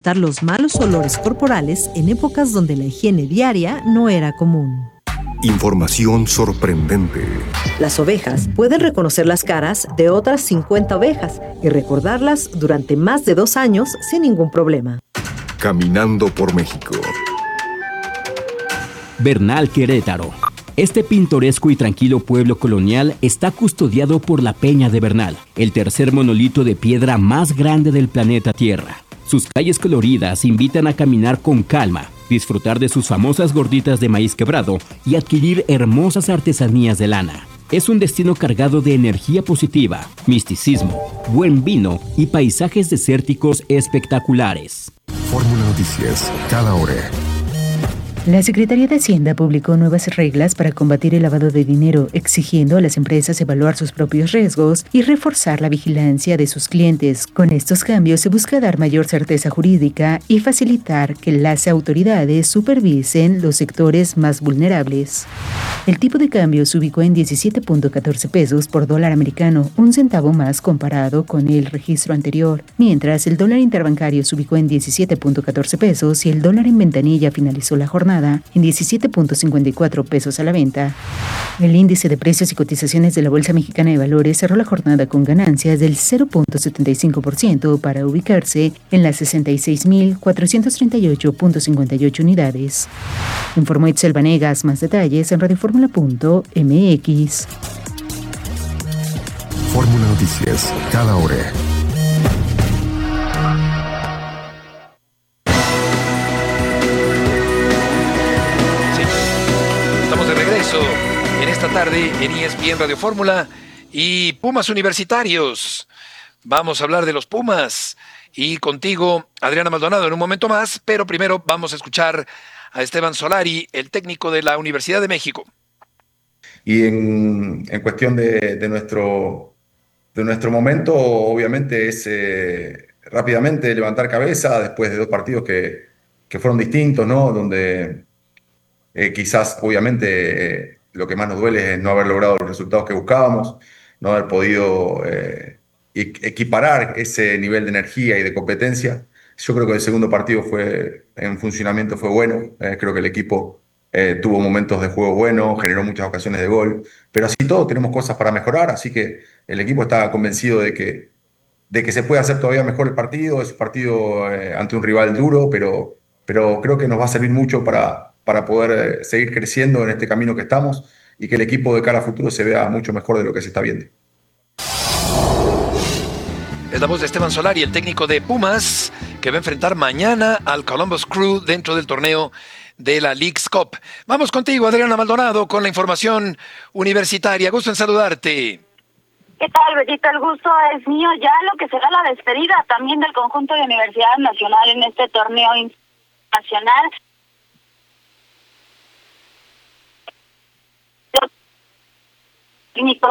evitar los malos olores corporales en épocas donde la higiene diaria no era común. Información sorprendente. Las ovejas pueden reconocer las caras de otras 50 ovejas y recordarlas durante más de 2 años sin ningún problema. Caminando por México. Bernal, Querétaro. Este pintoresco y tranquilo pueblo colonial está custodiado por la Peña de Bernal, el tercer monolito de piedra más grande del planeta Tierra. Sus calles coloridas invitan a caminar con calma, disfrutar de sus famosas gorditas de maíz quebrado y adquirir hermosas artesanías de lana. Es un destino cargado de energía positiva, misticismo, buen vino y paisajes desérticos espectaculares. Fórmula Noticias, cada hora. La Secretaría de Hacienda publicó nuevas reglas para combatir el lavado de dinero, exigiendo a las empresas evaluar sus propios riesgos y reforzar la vigilancia de sus clientes. Con estos cambios se busca dar mayor certeza jurídica y facilitar que las autoridades supervisen los sectores más vulnerables. El tipo de cambio se ubicó en 17.14 pesos por dólar americano, un centavo más comparado con el registro anterior, mientras el dólar interbancario se ubicó en 17.14 pesos y el dólar en ventanilla finalizó la jornada en 17.54 pesos a la venta. El índice de precios y cotizaciones de la Bolsa Mexicana de Valores cerró la jornada con ganancias del 0.75% para ubicarse en las 66.438.58 unidades. Informó Itzel Vanegas. Más detalles en radioformula.mx. Fórmula Noticias, cada hora. En esta tarde en ESPN Radio Fórmula y Pumas Universitarios. Vamos a hablar de los Pumas y contigo, Adriana Maldonado, en un momento más, pero primero vamos a escuchar a Esteban Solari, el técnico de la Universidad de México. Y en cuestión de nuestro momento, obviamente es rápidamente levantar cabeza después de 2 partidos que fueron distintos, ¿no? Donde quizás, obviamente, lo que más nos duele es no haber logrado los resultados que buscábamos, no haber podido equiparar ese nivel de energía y de competencia. Yo creo que el segundo partido en funcionamiento fue bueno. Creo que el equipo tuvo momentos de juego buenos, generó muchas ocasiones de gol, pero así todo tenemos cosas para mejorar, así que el equipo está convencido de que se puede hacer todavía mejor el partido. Es un partido ante un rival duro, pero creo que nos va a servir mucho para poder seguir creciendo en este camino que estamos y que el equipo de cara a futuro se vea mucho mejor de lo que se está viendo. Es la voz de Esteban Solari, el técnico de Pumas, que va a enfrentar mañana al Columbus Crew dentro del torneo de la Leagues Cup. Vamos contigo, Adriana Maldonado, con la información universitaria. Gusto en saludarte. ¿Qué tal, Bellita? El gusto es mío. Ya lo que será la despedida también del conjunto de Universidad Nacional en este torneo nacional. El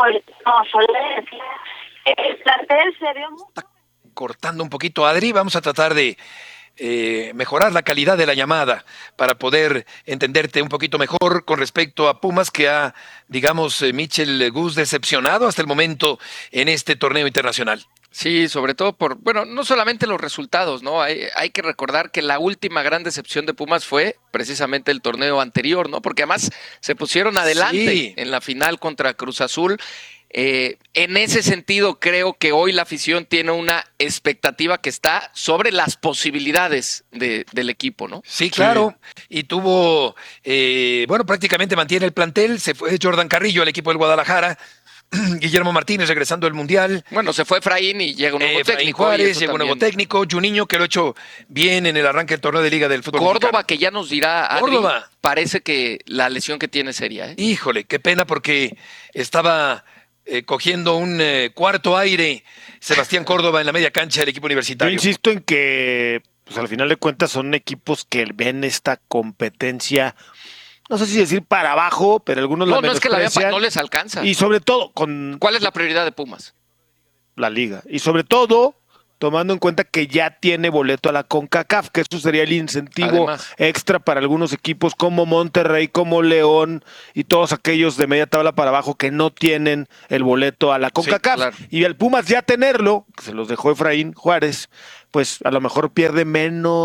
plantel se vio muy... Está cortando un poquito, Adri. Vamos a tratar de mejorar la calidad de la llamada para poder entenderte un poquito mejor con respecto a Pumas, que ha, digamos, Michel Gus decepcionado hasta el momento en este torneo internacional. Sí, sobre todo no solamente los resultados, ¿no? Hay que recordar que la última gran decepción de Pumas fue precisamente el torneo anterior, ¿no? Porque además se pusieron adelante en la final contra Cruz Azul. En ese sentido, creo que hoy la afición tiene una expectativa que está sobre las posibilidades del equipo, ¿no? Sí, claro. Y tuvo, prácticamente mantiene el plantel. Se fue Jordan Carrillo al equipo del Guadalajara. Guillermo Martínez regresando del Mundial. Bueno, se fue Efraín y llega un nuevo técnico. Juárez, llega un nuevo técnico. Juninho, que lo ha hecho bien en el arranque del torneo de Liga del Fútbol Córdoba, mexicano. que ya nos dirá, Adri, parece que la lesión que tiene es seria, ¿eh? Híjole, qué pena, porque estaba cogiendo un cuarto aire Sebastián Córdoba en la media cancha del equipo universitario. Yo insisto en que, pues, al final de cuentas son equipos que ven esta competencia, no sé si decir para abajo, pero algunos la menosprecian. No es que no les alcanza. Y sobre todo ¿Cuál es la prioridad de Pumas? La liga. Y sobre todo tomando en cuenta que ya tiene boleto a la CONCACAF, que eso sería el incentivo extra para algunos equipos como Monterrey, como León y todos aquellos de media tabla para abajo que no tienen el boleto a la CONCACAF. Sí, claro. Y al Pumas ya tenerlo, que se los dejó Efraín Juárez, pues a lo mejor pierde menos